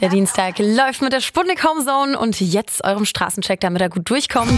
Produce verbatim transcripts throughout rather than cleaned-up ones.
Der Dienstag läuft mit der Sputnik Homezone und jetzt eurem Straßencheck, damit er gut durchkommt.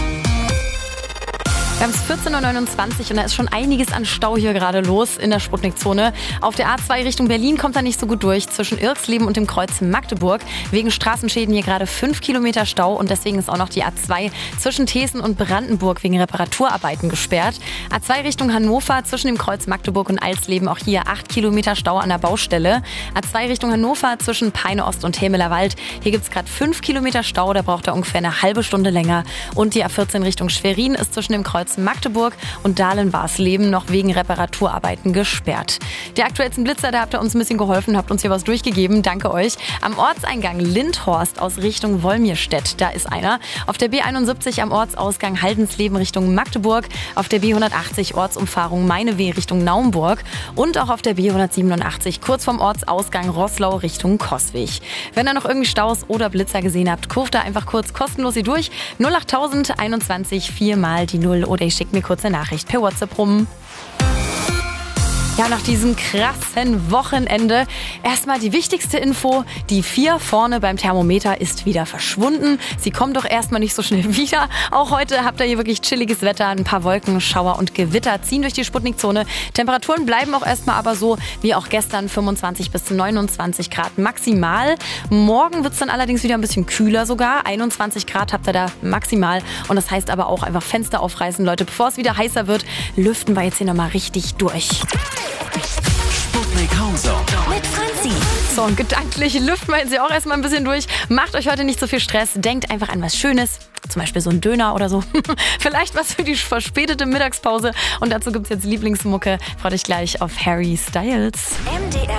Wir haben es vierzehn Uhr neunundzwanzig und da ist schon einiges an Stau hier gerade los in der Sputnik-Zone. Auf der A zwei Richtung Berlin kommt er nicht so gut durch, zwischen Irxleben und dem Kreuz Magdeburg. Wegen Straßenschäden hier gerade fünf Kilometer Stau und deswegen ist auch noch die A zwei zwischen Thesen und Brandenburg wegen Reparaturarbeiten gesperrt. A zwei Richtung Hannover zwischen dem Kreuz Magdeburg und Alsleben auch hier acht Kilometer Stau an der Baustelle. A zwei Richtung Hannover zwischen Peine Ost und Hämeler Wald. Hier gibt es gerade fünf Kilometer Stau, da braucht er ungefähr eine halbe Stunde länger. Und die A vierzehn Richtung Schwerin ist zwischen dem Kreuz Magdeburg und Dahlen-Warsleben noch wegen Reparaturarbeiten gesperrt. Die aktuellsten Blitzer, da habt ihr uns ein bisschen geholfen, habt uns hier was durchgegeben. Danke euch. Am Ortseingang Lindhorst aus Richtung Wolmirstedt, da ist einer. Auf der B einundsiebzig am Ortsausgang Haldensleben Richtung Magdeburg. Auf der B hundertachtzig Ortsumfahrung Meineweh Richtung Naumburg. Und auch auf der B hundertsiebenundachtzig kurz vorm Ortsausgang Roßlau Richtung Coswig. Wenn ihr noch irgendwie Staus oder Blitzer gesehen habt, kurft da einfach kurz kostenlos sie durch. null achttausend einundzwanzig vier mal die null oder ihr schickt mir kurz eine Nachricht per WhatsApp rum. Ja, nach diesem krassen Wochenende erstmal die wichtigste Info. Die vier vorne beim Thermometer ist wieder verschwunden. Sie kommt doch erstmal nicht so schnell wieder. Auch heute habt ihr hier wirklich chilliges Wetter. Ein paar Wolken, Schauer und Gewitter ziehen durch die Sputnik-Zone. Temperaturen bleiben auch erstmal aber so wie auch gestern, fünfundzwanzig bis neunundzwanzig Grad maximal. Morgen wird es dann allerdings wieder ein bisschen kühler sogar. einundzwanzig Grad habt ihr da maximal. Und das heißt aber auch einfach Fenster aufreißen, Leute. Bevor es wieder heißer wird, lüften wir jetzt hier nochmal richtig durch. Sputnik Homezone mit Franzi. So, und gedanklich lüften wir jetzt hier auch erstmal ein bisschen durch. Macht euch heute nicht so viel Stress. Denkt einfach an was Schönes. Zum Beispiel so ein Döner oder so. Vielleicht was für die verspätete Mittagspause. Und dazu gibt es jetzt Lieblingsmucke. Freut euch gleich auf Harry Styles. M D R